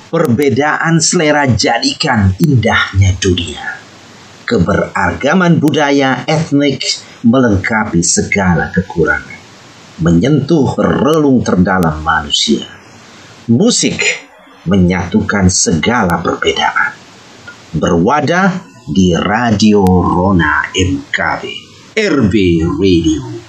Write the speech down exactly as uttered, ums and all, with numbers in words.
Perbedaan selera jadikan indahnya dunia. Keberagaman budaya etnik melengkapi segala kekurangan, menyentuh relung terdalam manusia. Musik menyatukan segala perbedaan. Berwadah di Radio Rona M K B, R B Radio.